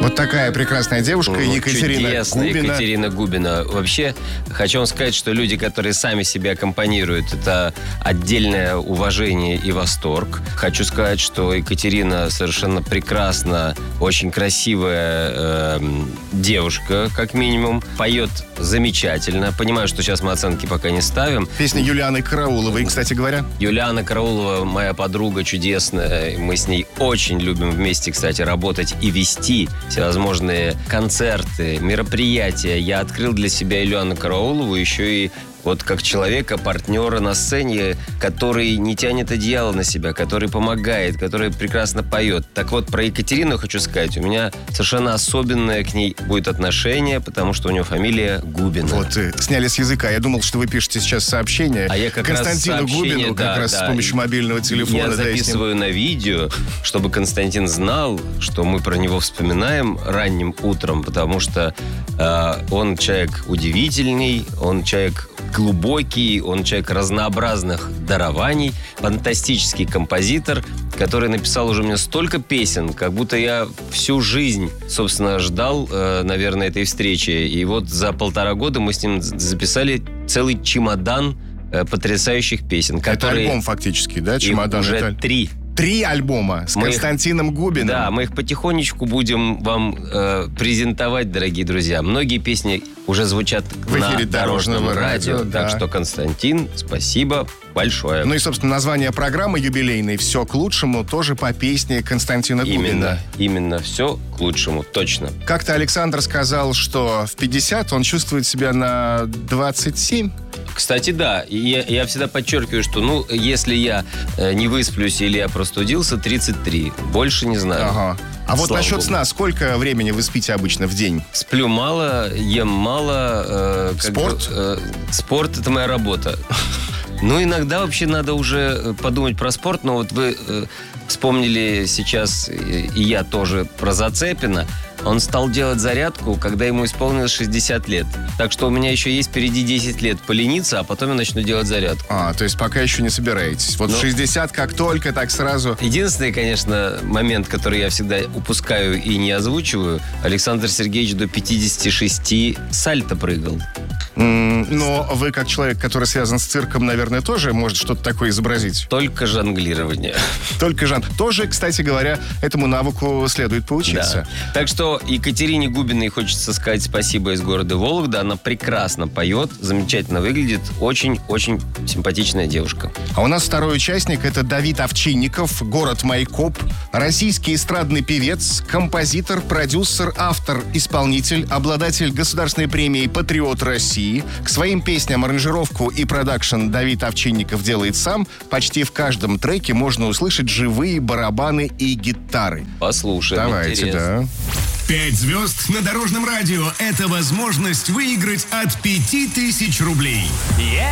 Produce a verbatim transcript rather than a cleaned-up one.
Вот такая прекрасная девушка, Ну, Екатерина чудесная Губина. Екатерина Губина. Вообще, хочу вам сказать, что люди, которые сами себя аккомпанируют, это отдельное уважение и восторг. Хочу сказать, что Екатерина совершенно прекрасна, очень красивая э, девушка, как минимум. Поет замечательно. Понимаю, что сейчас мы оценки пока не ставим. Песня Юлианы Карауловой, кстати говоря. Юлиана Караулова, моя подруга чудесная. Мы с ней очень любим вместе, кстати, работать и вести всевозможные концерты, мероприятия. Я открыл для себя Юлиану Караулову еще и вот как человека, партнера на сцене, который не тянет одеяло на себя, который помогает, который прекрасно поет. Так вот, про Екатерину хочу сказать. У меня совершенно особенное к ней будет отношение, потому что у нее фамилия Губина. Вот, э, сняли с языка. Я думал, что вы пишете сейчас сообщение А я как раз Константину сообщение, Губину, да, как раз да. с помощью мобильного телефона. Я да, и с ним- записываю на видео, чтобы Константин знал, что мы про него вспоминаем ранним утром, потому что э, он человек удивительный, он человек глубокий, он человек разнообразных дарований, фантастический композитор, который написал уже мне столько песен, как будто я всю жизнь, собственно, ждал, э, наверное, этой встречи. И вот за полтора года мы с ним записали целый чемодан э, потрясающих песен, Это которые... альбом фактически, да, Их чемодан? уже Это три. Три альбома с Мы их- Константином Губиным. Да, мы их потихонечку будем вам э, презентовать, дорогие друзья. Многие песни уже звучат В на эфире Дорожном Дорожного радио. радио, Так да. что, Константин, спасибо большое. Ну и, собственно, название программы юбилейной «Все к лучшему» тоже по песне Константина именно, Губина. именно все к лучшему, точно. Как-то Александр сказал, что в пятьдесят он чувствует себя на двадцать семь. Кстати, да, и я, я всегда подчеркиваю, что, ну, если я э, не высплюсь или я простудился, тридцать три. Больше не знаю. Ага. А вот Слава насчет богу. сна, сколько времени вы спите обычно в день? Сплю мало, ем мало. э, как Спорт? бы, э, спорт – это моя работа. Ну, иногда вообще надо уже э, подумать про спорт, но вот вы э, вспомнили сейчас, э, и я тоже, про Зацепина. Он стал делать зарядку, когда ему исполнилось шестьдесят лет. Так что у меня еще есть впереди десять лет полениться, а потом я начну делать зарядку. А, то есть пока еще не собираетесь. Вот Ну. в шестьдесят как только, так сразу. Единственный, конечно, момент, который я всегда упускаю и не озвучиваю, Александр Сергеевич до пятидесяти шести сальто прыгал. М, Но вы, как человек, который связан с цирком, наверное, тоже может что-то такое изобразить. Только жонглирование. Только, Жан, тоже, кстати говоря, этому навыку следует поучиться. Да. Так что Екатерине Губиной хочется сказать спасибо из города Вологда. Она прекрасно поет, замечательно выглядит. Очень-очень симпатичная девушка. А у нас второй участник — это Давид Овчинников, город Майкоп, российский эстрадный певец, композитор, продюсер, автор, исполнитель, обладатель государственной премии «Патриот России». К своим песням аранжировку и продакшн Давид Овчинников делает сам. Почти в каждом треке можно услышать живые барабаны и гитары. Послушаем. Давайте, интересно. да. Пять звезд на Дорожном радио – это возможность выиграть от пяти тысяч рублей.